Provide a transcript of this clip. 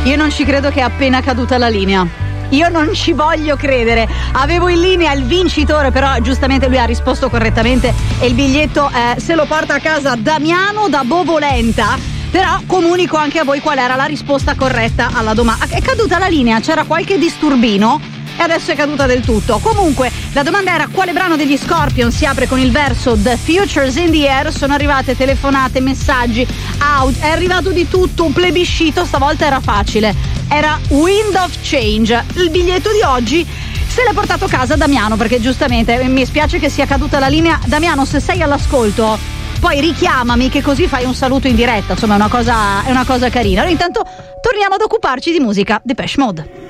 Io non ci credo che è appena caduta la linea. Io non ci voglio credere. Avevo in linea il vincitore, però giustamente lui ha risposto correttamente e il biglietto se lo porta a casa Damiano da Bovolenta. Però comunico anche a voi qual era la risposta corretta alla domanda. È caduta la linea, c'era qualche disturbino e adesso è caduta del tutto. Comunque la domanda era: quale brano degli Scorpions si apre con il verso The Future's in the Air? Sono arrivate telefonate, messaggi, è arrivato di tutto, un plebiscito. Stavolta era facile, era Wind of Change. Il biglietto di oggi se l'è portato a casa Damiano, perché giustamente mi spiace che sia caduta la linea. Damiano, se sei all'ascolto, poi richiamami, che così fai un saluto in diretta. Insomma, è una cosa carina. Allora intanto torniamo ad occuparci di musica. Depeche Mode.